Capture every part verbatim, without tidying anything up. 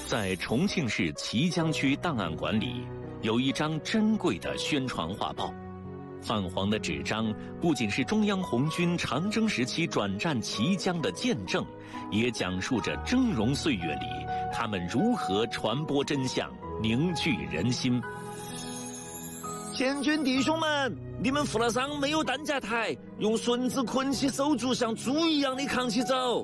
在重庆市綦江区档案馆里，有一张珍贵的宣传画报。泛黄的纸张不仅是中央红军长征时期转战綦江的见证，也讲述着峥嵘岁月里他们如何传播真相，凝聚人心。 前军弟兄们，你们负了伤，没有担架抬，用绳子捆起手足，像猪一样的扛起走。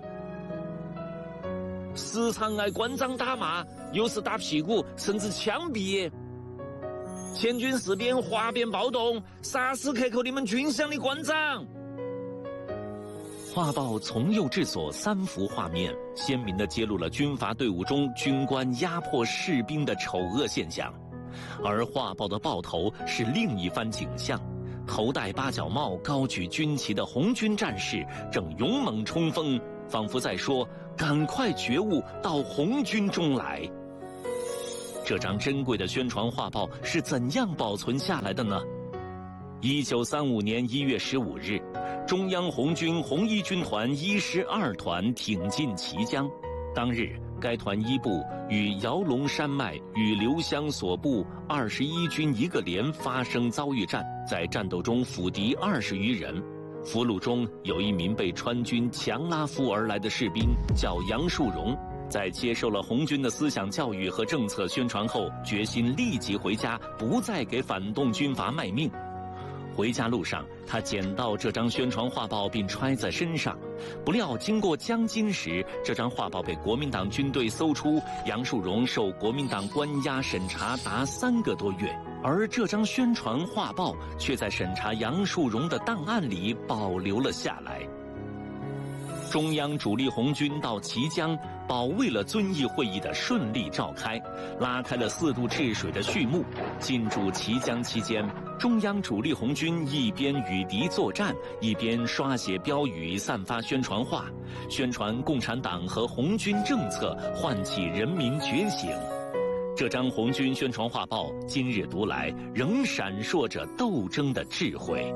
时常挨官长打骂，有时打屁股，甚至枪毙。前军士兵哗变暴动，杀死克扣你们军饷的官长。 画报从右至左三幅画面，鲜明地揭露了军阀队伍中军官压迫士兵的丑恶现象。而画报的报头是另一番景象，头戴八角帽、高举军旗的红军战士正勇猛冲锋，仿佛在说：“赶快觉悟，到红军中来。”这张珍贵的宣传画报是怎样保存下来的呢？一九三五年一月十五日，中央红军红一军团一师二团挺进綦江。当日，该团一部与姚龙山脉与刘湘所部二十一军一个连发生遭遇战，在战斗中俘敌二十余人。俘虏中有一名被川军强拉夫而来的士兵，叫杨树荣。在接受了红军的思想教育和政策宣传后，决心立即回家，不再给反动军阀卖命。回家路上，他捡到这张宣传画报并揣在身上，不料经过江津时，这张画报被国民党军队搜出，杨树荣受国民党关押审查达三个多月，而这张宣传画报却在审查杨树荣的档案里保留了下来。中央主力红军到綦江，保卫了遵义会议的顺利召开，拉开了四渡治水的序幕。进驻綦江期间，中央主力红军一边与敌作战，一边刷写标语、散发宣传画，宣传共产党和红军政策，唤起人民觉醒。这张红军宣传画报今日读来，仍闪烁着斗争的智慧。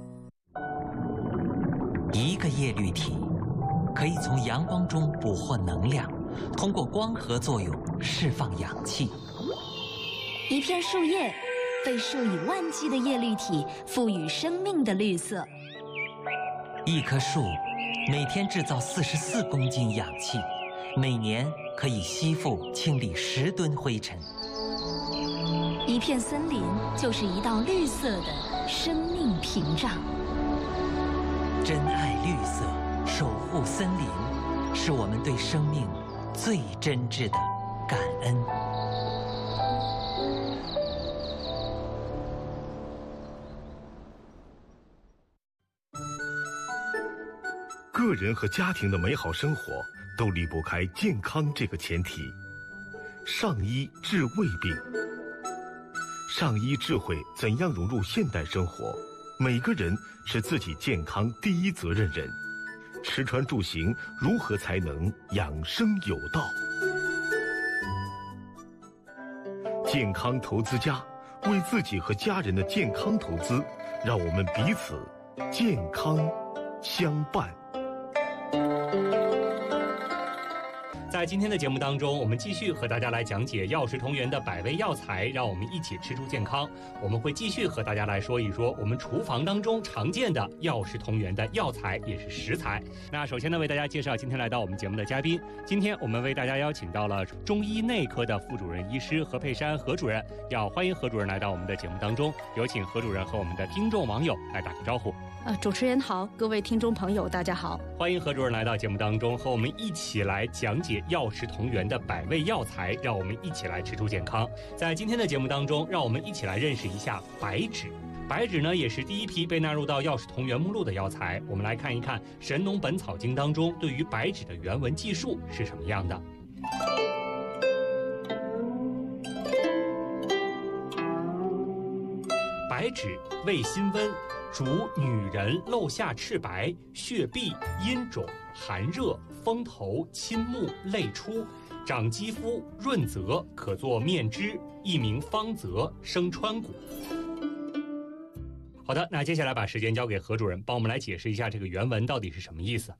一个叶绿体可以从阳光中捕获能量，通过光合作用释放氧气。 一片树叶被数以万计的叶绿体赋予生命的绿色。 一棵树每天制造四十四公斤氧气，每年可以吸附清理十吨灰尘。 一片森林就是一道绿色的生命屏障。 珍爱绿色，守护森林，是我们对生命最真挚的感恩。 个人和家庭的美好生活都离不开健康这个前提。上医治胃病，上医智慧怎样融入现代生活？每个人是自己健康第一责任人。吃穿住行如何才能养生有道？健康投资家，为自己和家人的健康投资，让我们彼此健康相伴。 在今天的节目当中，我们继续和大家来讲解药食同源的百味药材，让我们一起吃出健康。我们会继续和大家来说一说我们厨房当中常见的药食同源的药材，也是食材。那首先呢，为大家介绍今天来到我们节目的嘉宾。今天我们为大家邀请到了中医内科的副主任医师何佩珊何主任，要欢迎何主任来到我们的节目当中。有请何主任和我们的听众网友来打个招呼。 呃，主持人好，各位听众朋友，大家好， 欢迎何主任来到节目当中，和我们一起来讲解药食同源的百味药材，让我们一起来吃出健康。在今天的节目当中，让我们一起来认识一下白芷。白芷呢，也是第一批被纳入到药食同源目录的药材。我们来看一看《神农本草经》当中对于白芷的原文记述是什么样的。白芷味辛温，主女人漏下赤白、血闭、阴肿、寒热、风头、侵目、泪出，长肌肤，润泽，可做面汁，亦名方泽，生川谷。好的，那接下来把时间交给何主任，帮我们来解释一下这个原文到底是什么意思。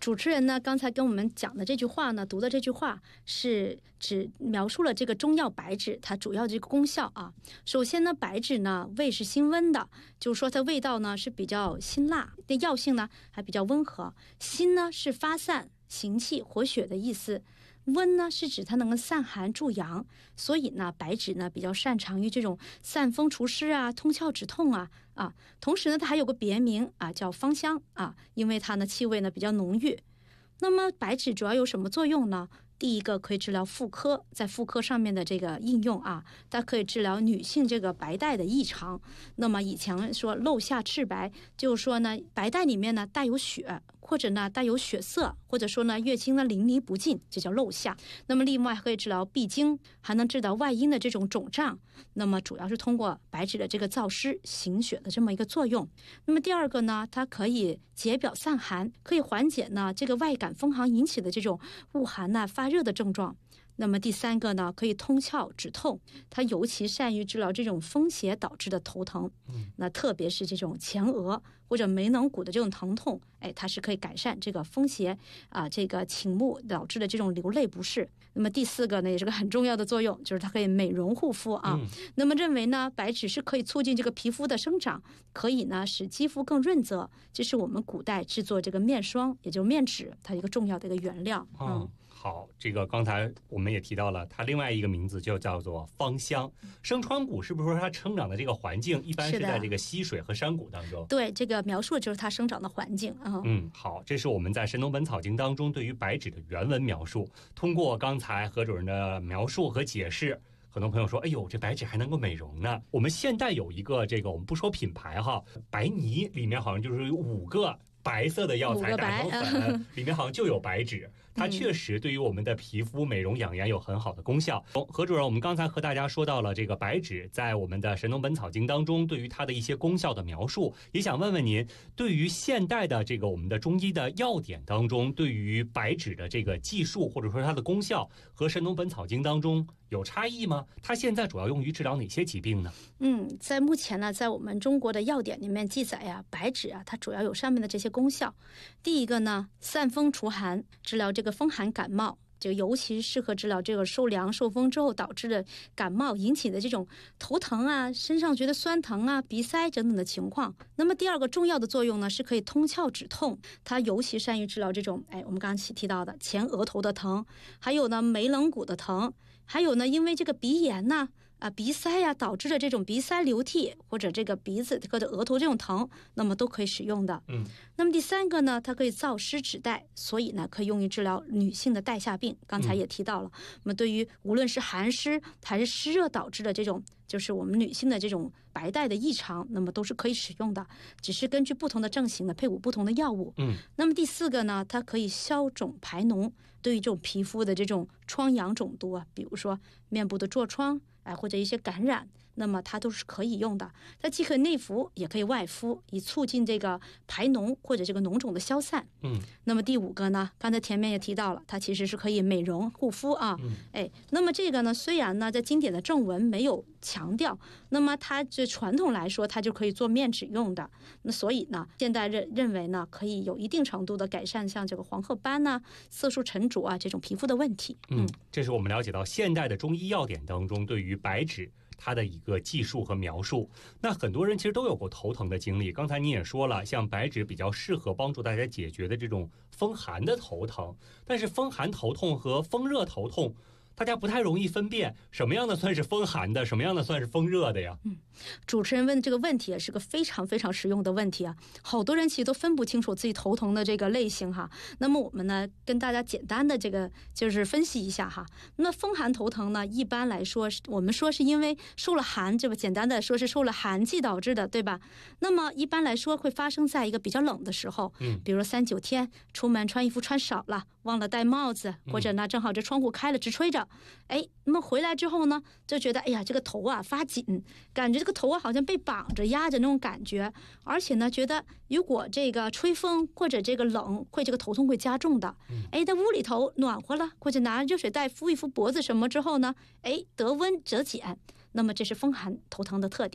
主持人呢刚才跟我们讲的这句话呢，读的这句话是只描述了这个中药白芷它主要的这个功效啊。首先呢，白芷呢味是辛温的，就是说它味道呢是比较辛辣，那药性呢还比较温和。辛呢是发散行气活血的意思，温呢是指它能够散寒助阳，所以呢白芷呢比较擅长于这种散风除湿啊、通窍止痛啊啊。同时呢它还有个别名啊叫芳香啊，因为它呢气味呢比较浓郁。那么白芷主要有什么作用呢？第一个可以治疗妇科，在妇科上面的这个应用啊，它可以治疗女性这个白带的异常。那么以前说漏下赤白，就是说呢白带里面呢带有血，或者呢带有血色，或者说呢月经呢淋漓不尽，这叫漏下。那么另外还可以治疗闭经，还能治疗外阴的这种肿胀。那么主要是通过白芷的这个燥湿行血的这么一个作用。那么第二个呢，它可以解表散寒，可以缓解呢这个外感风寒引起的这种恶寒呐、发热的症状。那么第三个呢，可以通窍止痛，它尤其善于治疗这种风邪导致的头疼。嗯，那特别是这种前额或者眉棱骨的这种疼痛，哎，它是可以改善这个风邪啊，这个倾目导致的这种流泪不适。那么第四个呢，也是个很重要的作用，就是它可以美容护肤啊。嗯、那么认为呢，白芷是可以促进这个皮肤的生长，可以呢使肌肤更润泽，这是我们古代制作这个面霜，也就是面纸，它一个重要的一个原料。嗯。 嗯好，这个刚才我们也提到了，它另外一个名字就叫做芳香。生川谷是不是说它生长的这个环境一般是在这个溪水和山谷当中？ 对，这个描述的就是它生长的环境啊。 嗯，好，这是我们在《神农本草经》当中对于白芷的原文描述。通过刚才何主任的描述和解释，很多朋友说，哎呦，这白芷还能够美容呢。我们现代有一个这个，我们不说品牌哈，白泥里面好像就是有五个白色的药材打成粉，里面好像就有白芷。它确实对于我们的皮肤美容养颜有很好的功效。何主任，我们刚才和大家说到了这个白芷在我们的《神农本草经》当中对于它的一些功效的描述，也想问问您，对于现代的这个我们的中医的药典当中，对于白芷的这个技术或者说它的功效和《神农本草经》当中有差异吗？它现在主要用于治疗哪些疾病呢？ 嗯，在目前呢，在我们中国的药典里面记载呀，白芷啊，它主要有上面的这些功效。第一个呢，散风除寒，治疗这个风寒感冒，就尤其适合治疗这个受凉受风之后导致的感冒引起的这种头疼啊、身上觉得酸疼啊、鼻塞等等的情况。那么第二个重要的作用呢，是可以通窍止痛，它尤其善于治疗这种，哎，我们刚刚提到的前额头的疼，还有呢眉棱骨的疼，还有呢因为这个鼻炎呢。啊，鼻塞呀、啊、导致的这种鼻塞流涕，或者这个鼻子或者额头这种疼，那么都可以使用的。嗯，那么第三个呢，它可以燥湿止带，所以呢可以用于治疗女性的带下病。刚才也提到了，嗯、那么对于无论是寒湿还是湿热导致的这种，就是我们女性的这种白带的异常，那么都是可以使用的，只是根据不同的症型呢配伍不同的药物。嗯，那么第四个呢，它可以消肿排脓，对于这种皮肤的这种疮疡肿毒啊，比如说面部的痤疮。哎，或者一些感染，那么它都是可以用的。它既可以内服，也可以外敷，以促进这个排脓或者这个脓肿的消散。嗯，那么第五个呢，刚才前面也提到了，它其实是可以美容护肤啊。嗯，哎，那么这个呢，虽然呢在经典的正文没有强调，那么它这传统来说，它就可以做面纸用的。那所以呢，现代认认为呢，可以有一定程度的改善像这个黄褐斑呐、啊、色素沉着啊这种皮肤的问题。 嗯，这是我们了解到现代的中医药典当中对于白芷它的一个技术和描述。那很多人其实都有过头疼的经历，刚才你也说了，像白芷比较适合帮助大家解决的这种风寒的头疼，但是风寒头痛和风热头痛大家不太容易分辨什么样的算是风寒的，什么样的算是风热的呀？ 嗯，主持人问的这个问题也是个非常非常实用的问题啊，好多人其实都分不清楚自己头疼的这个类型哈。那么我们呢，跟大家简单的这个就是分析一下哈。那风寒头疼呢，一般来说我们说是因为受了寒，这个简单的说是受了寒气导致的，对吧？那么一般来说会发生在一个比较冷的时候，嗯，比如三九天出门穿衣服穿少了，忘了戴帽子，或者呢正好这窗户开了直吹着。哎，那么回来之后呢，就觉得哎呀，这个头啊发紧，感觉这个头啊好像被绑着压着那种感觉，而且呢，觉得如果这个吹风或者这个冷，会这个头痛会加重的。哎，在屋里头暖和了，或者拿热水袋敷一敷脖子什么之后呢，哎，得温则减。那么这是风寒头疼的特点。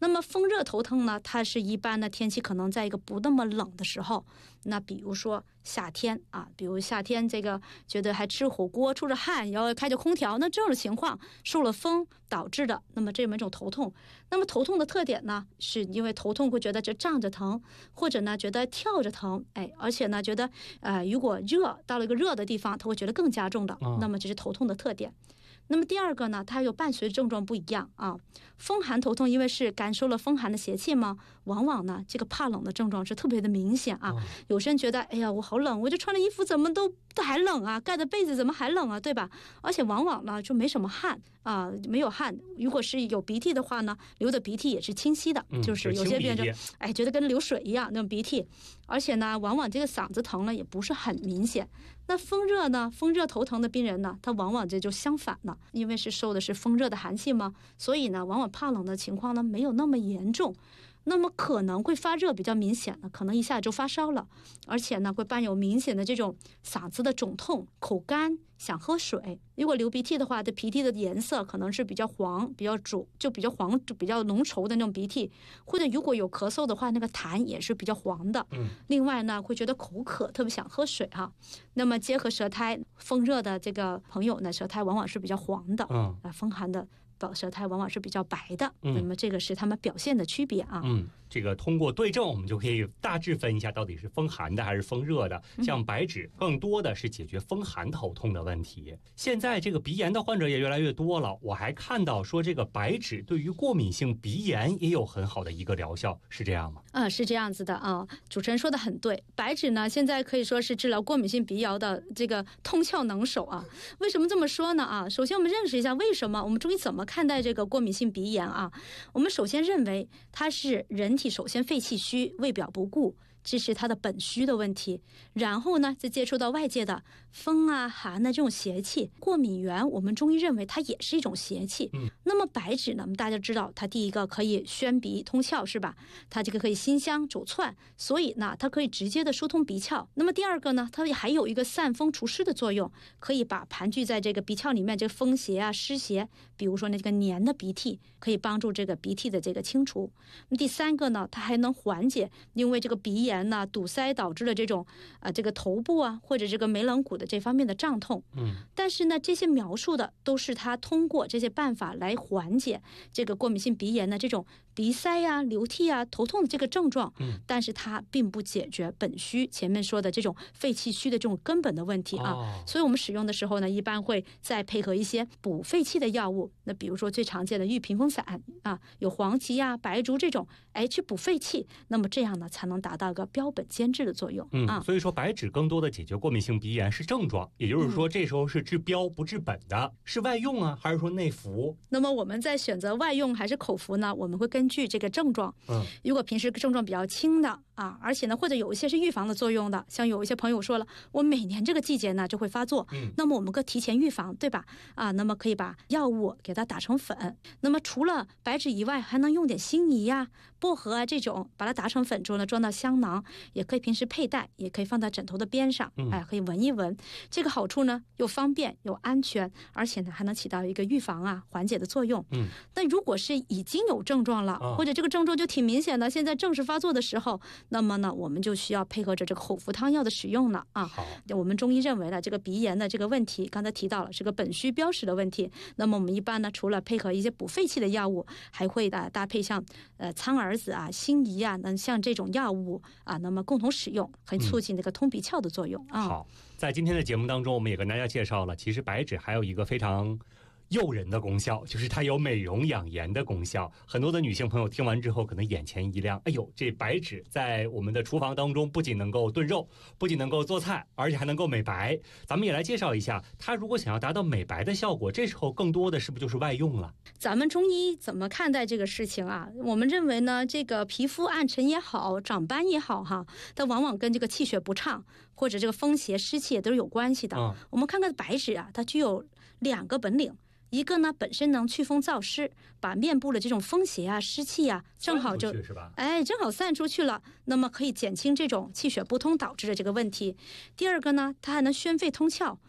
那么风热头疼呢，它是一般的天气可能在一个不那么冷的时候，那比如说夏天啊，比如夏天这个觉得还吃火锅出着汗，然后开着空调，那这种情况受了风导致的，那么这么一种头痛。那么头痛的特点呢，是因为头痛会觉得这胀着疼，或者呢觉得跳着疼，哎，而且呢觉得呃如果热到了一个热的地方，他会觉得更加重的，那么这是头痛的特点。那么第二个呢，它有伴随症状不一样啊。风寒头痛因为是感受了风寒的邪气嘛，往往呢这个怕冷的症状是特别的明显啊。有些人觉得哎呀我好冷，我就穿着衣服怎么都都还冷啊，盖着被子怎么还冷啊，对吧？而且往往呢就没什么汗啊，没有汗。如果是有鼻涕的话呢，流的鼻涕也是清晰的， 嗯、 就是有些病人哎觉得跟流水一样那种鼻涕，而且呢往往这个嗓子疼了也不是很明显。那风热呢，风热头疼的病人呢，他往往这就相反了，因为是受的是风热的寒气嘛，所以呢往往怕冷的情况呢没有那么严重。那么可能会发热比较明显的，可能一下就发烧了，而且呢会伴有明显的这种嗓子的肿痛、口干、想喝水。如果流鼻涕的话，这鼻涕的颜色可能是比较黄、比较浊，就比较黄、就比较浓稠的那种鼻涕，或者如果有咳嗽的话，那个痰也是比较黄的。 嗯。 另外呢，会觉得口渴，特别想喝水哈。那么结合舌苔，风热的这个朋友呢，舌苔往往是比较黄的， 嗯， 啊，风寒的舌苔往往是比较白的， 嗯， 那么这个是他们表现的区别啊。 嗯，这个通过对症，我们就可以大致分一下到底是风寒的还是风热的。像白芷更多的是解决风寒头痛的问题。现在这个鼻炎的患者也越来越多了，我还看到说这个白芷对于过敏性鼻炎也有很好的一个疗效，是这样吗？ 啊，是这样子的啊，主持人说的很对。白芷呢，现在可以说是治疗过敏性鼻炎的这个通窍能手啊。为什么这么说呢？啊，首先我们认识一下为什么我们中医怎么看待这个过敏性鼻炎啊。我们首先认为它是人体首先肺气虚、胃表不固，这是它的本虚的问题，然后呢再接触到外界的风啊寒的这种邪气。过敏源我们中医认为它也是一种邪气。 嗯， 那么白芷呢，大家知道它第一个可以宣鼻通窍是吧，它这个可以辛香走窜，所以呢它可以直接的疏通鼻窍。那么第二个呢，它还有一个散风除湿的作用，可以把盘踞在这个鼻窍里面这个风邪啊湿邪，比如说那个黏的鼻涕，可以帮助这个鼻涕的这个清除。那第三个呢，它还能缓解因为这个鼻炎呢堵塞导致的这种啊、呃、这个头部啊或者这个眉棱骨的这方面的胀痛。 嗯， 但是呢这些描述的都是它通过这些办法来缓解这个过敏性鼻炎的这种鼻塞呀、啊、流涕啊、头痛的这个症状。 嗯， 但是它并不解决本虚前面说的这种肺气虚的这种根本的问题啊。 哦， 所以我们使用的时候呢，一般会再配合一些补肺气的药物。那比如说最常见的玉屏风散啊，有黄芪啊、白术这种，哎，去补肺气。那么这样呢，才能达到一个标本兼治的作用。 嗯， 啊， 所以说白芷更多的解决过敏性鼻炎是症状，也就是说这时候是治标不治本的，嗯、是外用啊，还是说内服？ 那么我们在选择外用还是口服呢？我们会根据这个症状。 嗯， 如果平时症状比较轻的啊，而且呢，或者有一些是预防的作用的，像有一些朋友说了，我每年这个季节呢就会发作， 嗯， 那么我们可提前预防，对吧？啊，那么可以把药物给它打成粉。那么除了白芷以外，还能用点辛夷呀、薄荷啊这种，把它打成粉之后呢，装到香囊，也可以平时佩戴，也可以放在枕头的边上， 嗯、 哎，可以闻一闻。这个好处呢，又方便又安全，而且呢还能起到一个预防啊、缓解的作用。 嗯， 但如果是已经有症状了， 啊、 或者这个症状就挺明显的，现在正是发作的时候，那么呢，我们就需要配合着这个口服汤药的使用了啊。 好， 我们中医认为呢，这个鼻炎的这个问题，刚才提到了是个本虚标识的问题。那么我们一般呢，除了配合一些补肺气的药物，还会的搭配像呃苍耳子啊、辛夷啊，那像这种药物啊，那么共同使用，可以促进这个通鼻窍的作用啊。 好，在今天的节目当中，我们也跟大家介绍了，其实白芷还有一个非常诱人的功效，就是它有美容养颜的功效。很多的女性朋友听完之后可能眼前一亮，哎呦，这白芷在我们的厨房当中不仅能够炖肉，不仅能够做菜，而且还能够美白。咱们也来介绍一下，它如果想要达到美白的效果，这时候更多的是不是就是外用了？ 咱们中医怎么看待这个事情啊？我们认为呢，这个皮肤暗沉也好，长斑也好哈，它往往跟这个气血不畅或者这个风邪湿气也都是有关系的。 嗯、 我们看看白芷啊，它具有两个本领。一个呢，本身能祛风燥湿，把面部的这种风邪啊、湿气啊，正好就哎，正好散出去了。那么可以减轻这种气血不通导致的这个问题。第二个呢，它还能宣肺通窍。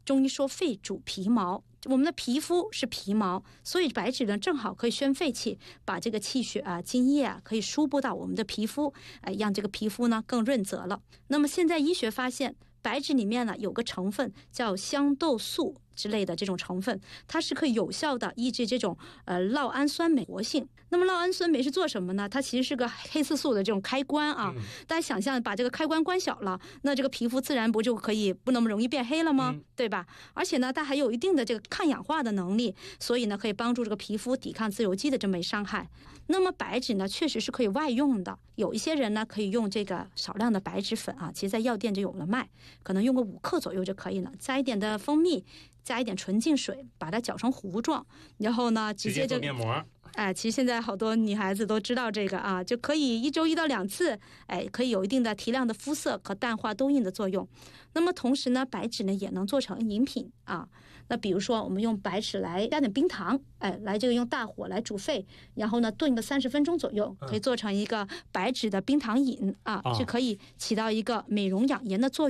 中医说肺主皮毛，我们的皮肤是皮毛，所以白芷呢正好可以宣肺气，把这个气血啊、津液啊可以输布到我们的皮肤，哎，让这个皮肤呢更润泽了。那么现在医学发现，白芷里面呢有个成分叫香豆素之类的这种成分，它是可以有效的抑制这种呃酪氨酸酶活性。那么酪氨酸酶是做什么呢？它其实是个黑色素的这种开关啊。嗯、大家想象把这个开关关小了，那这个皮肤自然不就可以不那么容易变黑了吗？嗯、对吧？而且呢，它还有一定的这个抗氧化的能力，所以呢可以帮助这个皮肤抵抗自由基的这么一伤害。那么白芷呢，确实是可以外用的。有一些人呢可以用这个少量的白芷粉啊，其实在药店就有了卖，可能用个五克左右就可以了，加一点的蜂蜜。加一点纯净水，把它搅成糊状，然后呢，直接就面膜。 哎，其实现在好多女孩子都知道这个啊，就可以一周一到两次，哎，可以有一定的提亮的肤色和淡化痘印的作用。那么同时呢，白芷呢也能做成饮品啊。那比如说，我们用白芷来加点冰糖，哎，来这个用大火来煮沸，然后呢炖个三十分钟左右，可以做成一个白芷的冰糖饮啊，就可以起到一个美容养颜的作用。